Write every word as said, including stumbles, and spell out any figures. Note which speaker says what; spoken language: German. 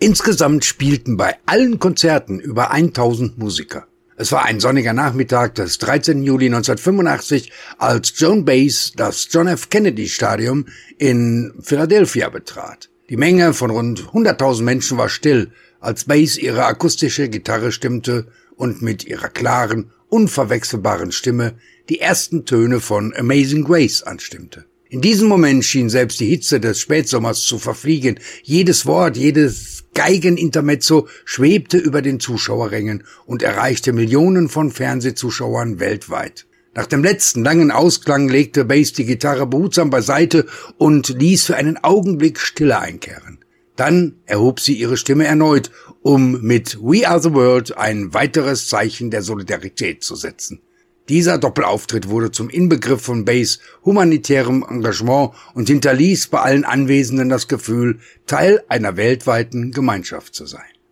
Speaker 1: Insgesamt spielten bei allen Konzerten über tausend Musiker. Es war ein sonniger Nachmittag des dreizehnten Juli neunzehnhundertfünfundachtzig, als Joan Baez das John F. Kennedy Stadium in Philadelphia betrat. Die Menge von rund hunderttausend Menschen war still, als Baez ihre akustische Gitarre stimmte und mit ihrer klaren, unverwechselbaren Stimme die ersten Töne von Amazing Grace anstimmte. In diesem Moment schien selbst die Hitze des Spätsommers zu verfliegen. Jedes Wort, jedes Geigenintermezzo schwebte über den Zuschauerrängen und erreichte Millionen von Fernsehzuschauern weltweit. Nach dem letzten langen Ausklang legte Baez die Gitarre behutsam beiseite und ließ für einen Augenblick Stille einkehren. Dann erhob sie ihre Stimme erneut, um mit We Are the World ein weiteres Zeichen der Solidarität zu setzen. Dieser Doppelauftritt wurde zum Inbegriff von Baez humanitärem Engagement und hinterließ bei allen Anwesenden das Gefühl, Teil einer weltweiten Gemeinschaft zu sein.